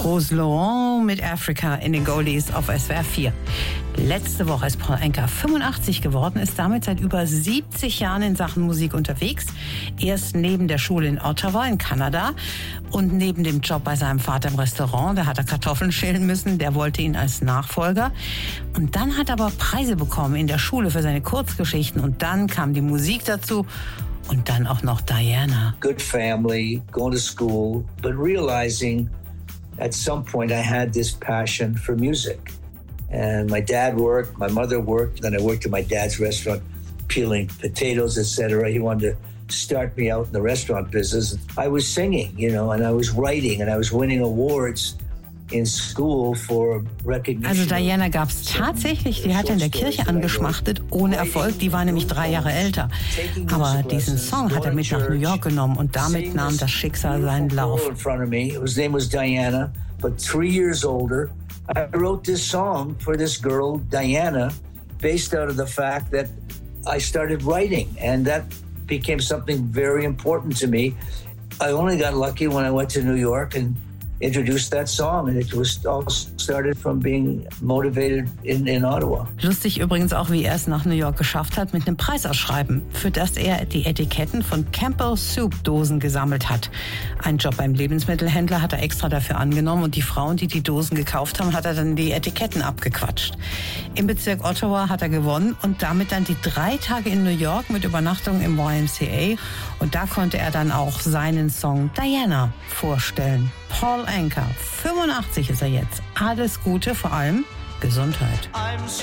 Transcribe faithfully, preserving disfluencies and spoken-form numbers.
Rose Laurent mit Africa in den Goldies auf S W R vier. Letzte Woche ist Paul Anka fünfundachtzig geworden, ist damit seit über siebzig Jahren in Sachen Musik unterwegs. Erst neben der Schule in Ottawa in Kanada und neben dem Job bei seinem Vater im Restaurant, da hat er Kartoffeln schälen müssen, der wollte ihn als Nachfolger. Und dann hat er aber Preise bekommen in der Schule für seine Kurzgeschichten und dann kam die Musik dazu. Und dann auch noch Diana. Good family, going to school, but realizing at some point I had this passion for music. And my dad worked, my mother worked, then I worked at my dad's restaurant peeling potatoes, et cetera. He wanted to start me out in the restaurant business. I was singing, you know, and I was writing and I was winning awards in school for recognition. Also Diana gab es tatsächlich, die hat er in der Kirche angeschmachtet, ohne Erfolg, die war nämlich drei Jahre älter. Aber diesen Song hat er mit nach New York genommen und damit nahm das Schicksal seinen Lauf. His name was Diana, but three years older. I wrote this song for this girl, Diana, based out of the fact that I started writing, and that became something very important to me. I only got lucky when I went to New York and introduced that song, and it was all started from being motivated in, in Ottawa. Lustig übrigens auch, wie er es nach New York geschafft hat mit einem Preisausschreiben, für das er die Etiketten von Campbell Soup Dosen gesammelt hat. Einen Job beim Lebensmittelhändler hat er extra dafür angenommen und die Frauen, die die Dosen gekauft haben, hat er dann die Etiketten abgequatscht. Im Bezirk Ottawa hat er gewonnen und damit dann die drei Tage in New York mit Übernachtung im Y M C A, und da konnte er dann auch seinen Song Diana vorstellen. Paul Anka, fünfundachtzig ist er jetzt. Alles Gute, vor allem Gesundheit. I'm so